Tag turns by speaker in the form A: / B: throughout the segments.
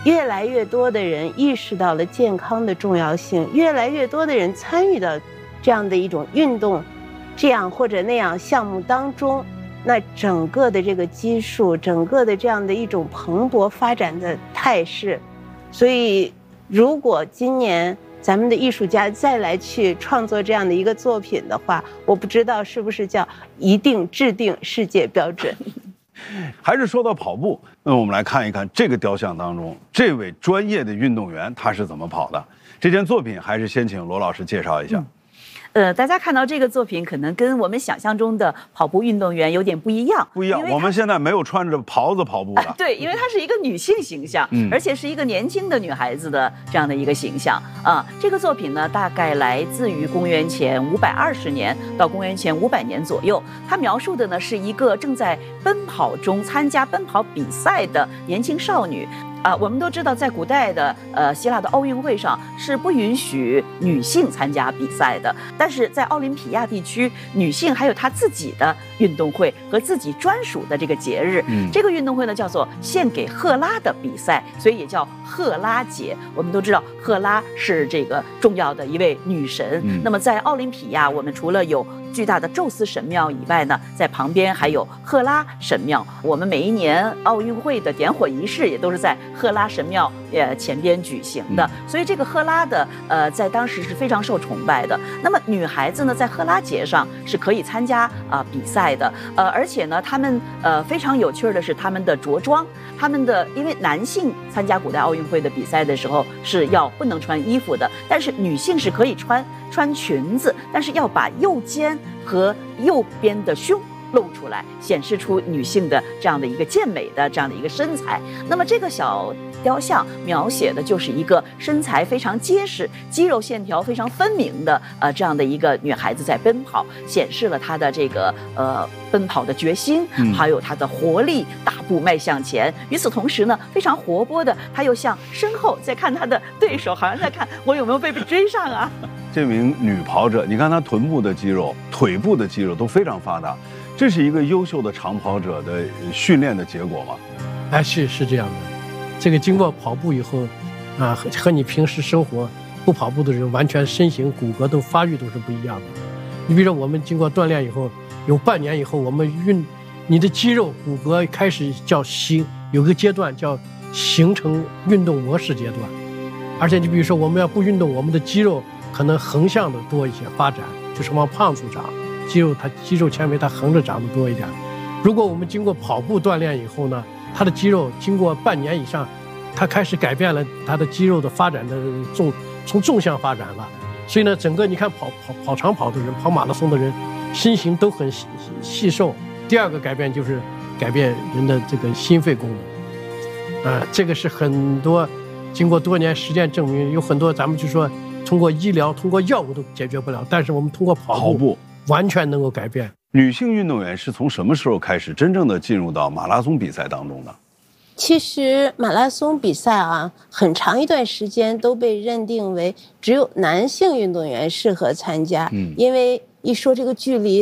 A: 越来越多的人意识到了健康的重要性，越来越多的人参与到这样的一种运动，这样或者那样项目当中，那整个的这个基数，整个的这样的一种蓬勃发展的态势。所以如果今年咱们的艺术家再来去创作这样的一个作品的话，我不知道是不是叫一定制定世界标准。
B: 还是说到跑步，那我们来看一看这个雕像当中这位专业的运动员他是怎么跑的。这件作品还是先请罗老师介绍一下。
C: 大家看到这个作品，可能跟我们想象中的跑步运动员有点不一样。
B: 不一样，我们现在没有穿着袍子跑步的。
C: 对，因为她是一个女性形象，而且是一个年轻的女孩子的这样的一个形象啊。这个作品呢，大概来自于公元前520年到公元前500年左右。它描述的呢是一个正在奔跑中参加奔跑比赛的年轻少女。我们都知道，在古代的希腊的奥运会上是不允许女性参加比赛的，但是在奥林匹亚地区，女性还有她自己的运动会和自己专属的这个节日。这个运动会呢叫做献给赫拉的比赛，所以也叫赫拉节。我们都知道赫拉是这个重要的一位女神。那么在奥林匹亚，我们除了有巨大的宙斯神庙以外呢，在旁边还有赫拉神庙。我们每一年奥运会的点火仪式也都是在赫拉神庙前边举行的，所以这个赫拉的在当时是非常受崇拜的。那么女孩子呢，在赫拉节上是可以参加比赛的，而且呢，她们非常有趣的是她们的着装，她们的因为男性参加古代奥运会的比赛的时候是不能穿衣服的，但是女性是可以穿裙子，但是要把右肩和右边的胸露出来，显示出女性的这样的一个健美的这样的一个身材。那么这个小雕像描写的就是一个身材非常结实、肌肉线条非常分明的这样的一个女孩子在奔跑，显示了她的这个奔跑的决心，还有她的活力，大步迈向前。与此同时呢，非常活泼的，她又向身后在看她的对手，好像在看我有没有被追上啊。
B: 这名女跑者，你看她臀部的肌肉、腿部的肌肉都非常发达，这是一个优秀的长跑者的训练的结果吗？
D: 是这样的。这个经过跑步以后，和你平时生活不跑步的人，完全身形骨骼都发育都是不一样的。你比如说，我们经过锻炼以后，有半年以后，你的肌肉骨骼开始有个阶段叫形成运动模式阶段。而且你比如说，我们要不运动，我们的肌肉可能横向的多一些发展，就是往胖处长，肌肉纤维它横着长得多一点。如果我们经过跑步锻炼以后呢，它的肌肉经过半年以上，它开始改变了它的肌肉的发展的从纵向发展了。所以呢，整个你看跑长跑的人，跑马拉松的人，身形都很细瘦。第二个改变就是改变人的这个心肺功能，这个是很多经过多年实践证明，有很多咱们就说通过医疗、通过药物都解决不了，但是我们通过跑步完全能够改变。
B: 女性运动员是从什么时候开始真正的进入到马拉松比赛当中呢？
A: 其实马拉松比赛很长一段时间都被认定为只有男性运动员适合参加，因为一说这个距离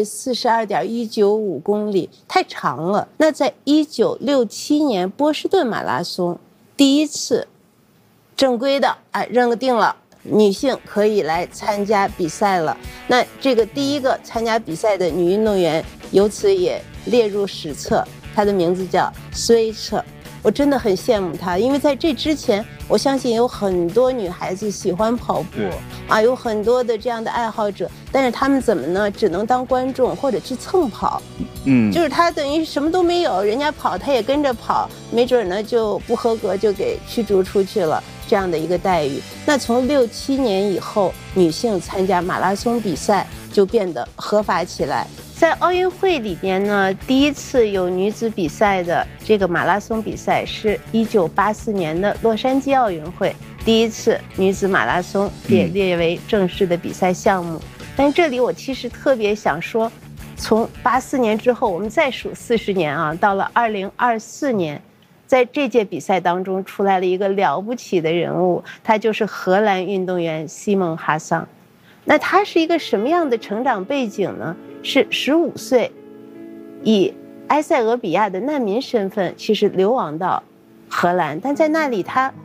A: 42.195公里太长了。那在1967年波士顿马拉松第一次正规的认定了女性可以来参加比赛了。那这个第一个参加比赛的女运动员由此也列入史册，她的名字叫斯威彻。我真的很羡慕她，因为在这之前，我相信有很多女孩子喜欢跑步有很多的这样的爱好者，但是她们怎么呢？只能当观众或者去蹭跑，就是她等于什么都没有，人家跑她也跟着跑，没准呢就不合格就给驱逐出去了。这样的一个待遇。那从67年以后，女性参加马拉松比赛就变得合法起来。在奥运会里边呢，第一次有女子比赛的这个马拉松比赛是1984年的洛杉矶奥运会，第一次女子马拉松也列为正式的比赛项目。但这里我其实特别想说，从84年之后，我们再数40年到了2024年。在这届比赛当中出来了一个了不起的人物，他就是荷兰运动员西蒙哈桑。那他是一个什么样的成长背景呢？是15岁以埃塞俄比亚的难民身份其实流亡到荷兰，但在那里他